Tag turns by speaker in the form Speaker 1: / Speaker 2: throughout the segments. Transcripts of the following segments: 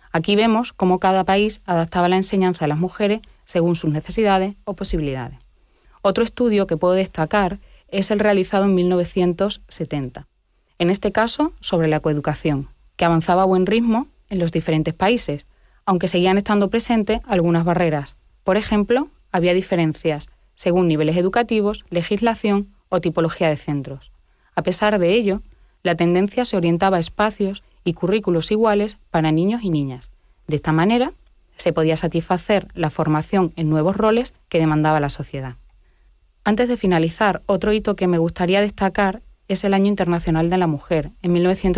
Speaker 1: Aquí vemos cómo cada país adaptaba la enseñanza a las mujeres según sus necesidades o posibilidades. Otro estudio que puedo destacar es el realizado en 1970. En este caso, sobre la coeducación, que avanzaba a buen ritmo en los diferentes países, aunque seguían estando presentes algunas barreras. Por ejemplo, había diferencias según niveles educativos, legislación o tipología de centros. A pesar de ello, la tendencia se orientaba a espacios y currículos iguales para niños y niñas. De esta manera, se podía satisfacer la formación en nuevos roles que demandaba la sociedad. Antes de finalizar, otro hito que me gustaría destacar es el Año Internacional de la Mujer, en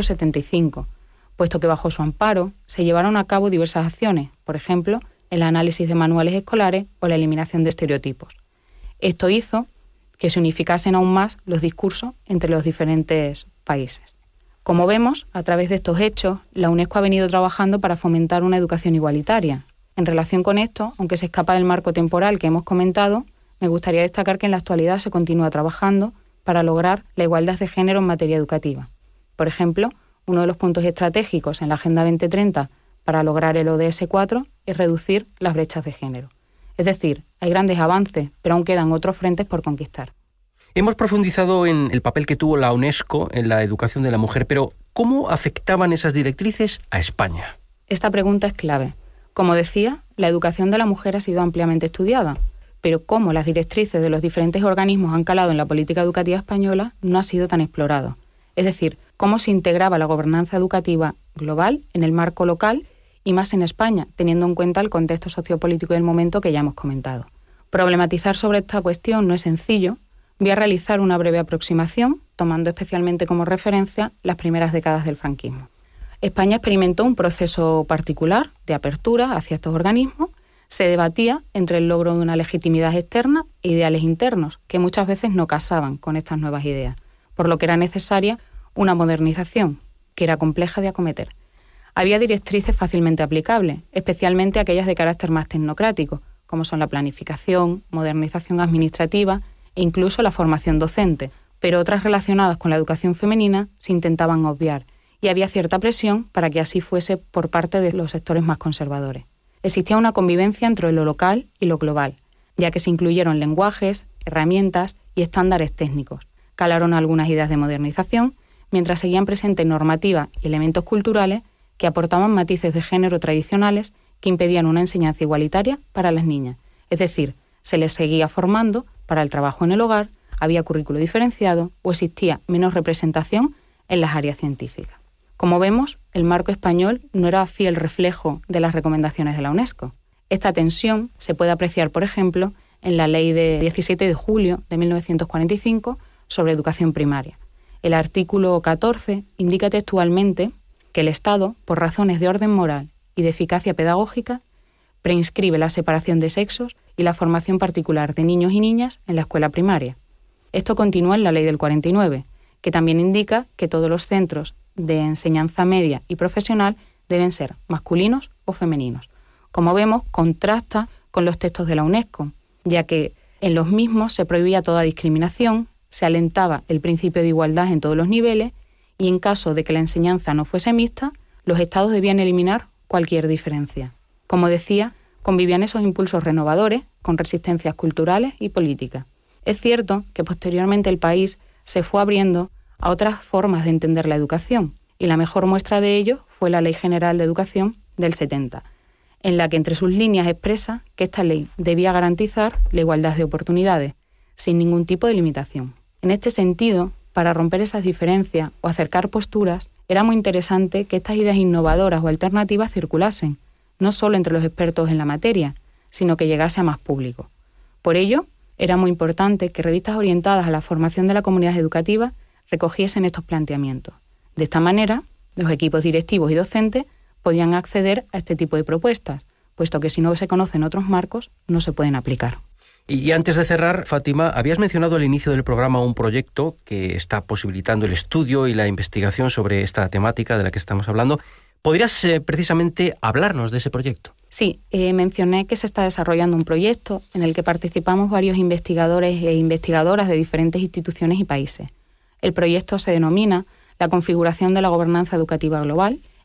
Speaker 1: 1975, puesto que bajo su amparo se llevaron a cabo diversas acciones, por ejemplo, el análisis de manuales escolares o la eliminación de estereotipos. Esto hizo que se unificasen aún más los discursos entre los diferentes países. Como vemos, a través de estos hechos, la UNESCO ha venido trabajando para fomentar una educación igualitaria. En relación con esto, aunque se escapa del marco temporal que hemos comentado, me gustaría destacar que en la actualidad se continúa trabajando para lograr la igualdad de género en materia educativa. Por ejemplo, uno de los puntos estratégicos en la Agenda 2030 para lograr el ODS 4 es reducir las brechas de género. Es decir, hay grandes avances, pero aún quedan otros frentes por conquistar.
Speaker 2: Hemos profundizado en el papel que tuvo la UNESCO en la educación de la mujer, pero ¿cómo afectaban esas directrices a España?
Speaker 1: Esta pregunta es clave. Como decía, la educación de la mujer ha sido ampliamente estudiada, pero cómo las directrices de los diferentes organismos han calado en la política educativa española no ha sido tan explorado. Es decir, cómo se integraba la gobernanza educativa global en el marco local y más en España, teniendo en cuenta el contexto sociopolítico del momento que ya hemos comentado. Problematizar sobre esta cuestión no es sencillo. Voy a realizar una breve aproximación, tomando especialmente como referencia las primeras décadas del franquismo. España experimentó un proceso particular de apertura hacia estos organismos. Se debatía entre el logro de una legitimidad externa e ideales internos, que muchas veces no casaban con estas nuevas ideas, por lo que era necesaria una modernización, que era compleja de acometer. Había directrices fácilmente aplicables, especialmente aquellas de carácter más tecnocrático, como son la planificación, modernización administrativa e incluso la formación docente, pero otras relacionadas con la educación femenina se intentaban obviar, y había cierta presión para que así fuese por parte de los sectores más conservadores. Existía una convivencia entre lo local y lo global, ya que se incluyeron lenguajes, herramientas y estándares técnicos. Calaron algunas ideas de modernización, mientras seguían presentes normativas y elementos culturales que aportaban matices de género tradicionales que impedían una enseñanza igualitaria para las niñas. Es decir, se les seguía formando para el trabajo en el hogar, había currículo diferenciado o existía menos representación en las áreas científicas. Como vemos, el marco español no era fiel reflejo de las recomendaciones de la UNESCO. Esta tensión se puede apreciar, por ejemplo, en la Ley de 17 de julio de 1945 sobre educación primaria. El artículo 14 indica textualmente que el Estado, por razones de orden moral y de eficacia pedagógica, preinscribe la separación de sexos y la formación particular de niños y niñas en la escuela primaria. Esto continúa en la Ley del 49, que también indica que todos los centros de enseñanza media y profesional deben ser masculinos o femeninos. Como vemos, contrasta con los textos de la UNESCO, ya que en los mismos se prohibía toda discriminación, se alentaba el principio de igualdad en todos los niveles y en caso de que la enseñanza no fuese mixta, los estados debían eliminar cualquier diferencia. Como decía, convivían esos impulsos renovadores con resistencias culturales y políticas. Es cierto que posteriormente el país se fue abriendo a otras formas de entender la educación, y la mejor muestra de ello fue la Ley General de Educación del 70, en la que entre sus líneas expresa que esta ley debía garantizar la igualdad de oportunidades, sin ningún tipo de limitación. En este sentido, para romper esas diferencias o acercar posturas, era muy interesante que estas ideas innovadoras o alternativas circulasen, no solo entre los expertos en la materia, sino que llegase a más público. Por ello, era muy importante que revistas orientadas a la formación de la comunidad educativa recogiesen estos planteamientos. De esta manera, los equipos directivos y docentes podían acceder a este tipo de propuestas, puesto que si no se conocen otros marcos, no se pueden aplicar.
Speaker 2: Y antes de cerrar, Fátima, habías mencionado al inicio del programa un proyecto que está posibilitando el estudio y la investigación sobre esta temática de la que estamos hablando. ¿Podrías precisamente hablarnos de ese proyecto?
Speaker 1: Sí, mencioné que se está desarrollando un proyecto en el que participamos varios investigadores e investigadoras de diferentes instituciones y países. El proyecto se denomina La configuración de la gobernanza educativa global,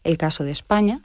Speaker 1: el caso de España,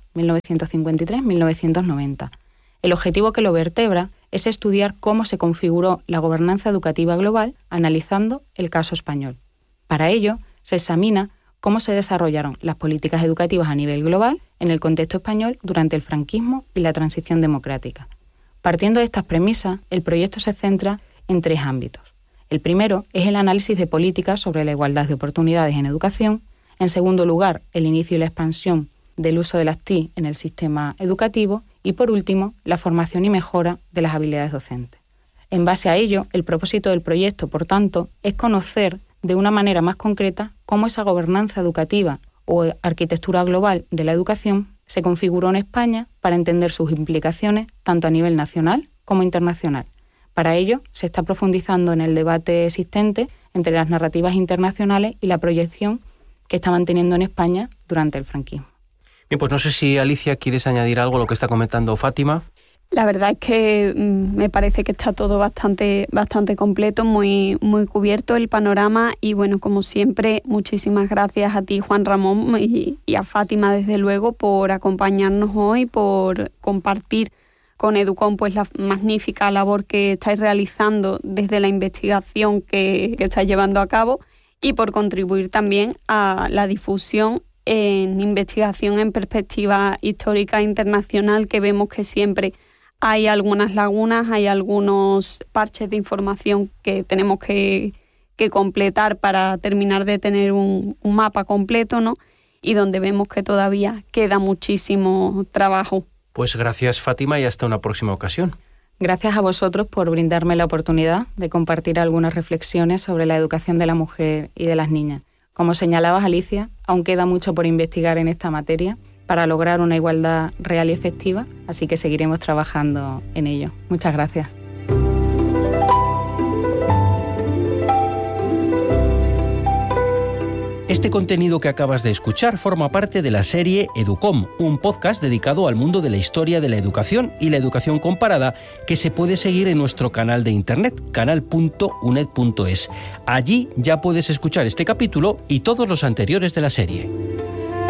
Speaker 1: 1953-1990. El objetivo que lo vertebra es estudiar cómo se configuró la gobernanza educativa global analizando el caso español. Para ello, se examina cómo se desarrollaron las políticas educativas a nivel global en el contexto español durante el franquismo y la transición democrática. Partiendo de estas premisas, el proyecto se centra en 3 ámbitos. El primero es el análisis de políticas sobre la igualdad de oportunidades en educación. En segundo lugar, el inicio y la expansión del uso de las TIC en el sistema educativo. Y por último, la formación y mejora de las habilidades docentes. En base a ello, el propósito del proyecto, por tanto, es conocer de una manera más concreta cómo esa gobernanza educativa o arquitectura global de la educación se configuró en España para entender sus implicaciones tanto a nivel nacional como internacional. Para ello, se está profundizando en el debate existente entre las narrativas internacionales y la proyección que estaban teniendo en España durante el franquismo.
Speaker 2: Bien, pues no sé si Alicia quieres añadir algo a lo que está comentando Fátima.
Speaker 3: La verdad es que me parece que está todo bastante completo, muy cubierto el panorama y bueno, como siempre, muchísimas gracias a ti, Juan Ramón, y a Fátima desde luego por acompañarnos hoy, por compartir con Educom pues la magnífica labor que estáis realizando desde la investigación que estáis llevando a cabo y por contribuir también a la difusión en investigación en perspectiva histórica internacional, que vemos que siempre hay algunas lagunas, hay algunos parches de información que tenemos que completar para terminar de tener un mapa completo, ¿no? Y donde vemos que todavía queda muchísimo trabajo.
Speaker 2: Pues gracias, Fátima, y hasta una próxima ocasión.
Speaker 1: Gracias a vosotros por brindarme la oportunidad de compartir algunas reflexiones sobre la educación de la mujer y de las niñas. Como señalabas, Alicia, aún queda mucho por investigar en esta materia para lograr una igualdad real y efectiva, así que seguiremos trabajando en ello. Muchas gracias.
Speaker 2: Este contenido que acabas de escuchar forma parte de la serie Educom, un podcast dedicado al mundo de la historia de la educación y la educación comparada que se puede seguir en nuestro canal de internet, canal.uned.es. Allí ya puedes escuchar este capítulo y todos los anteriores de la serie.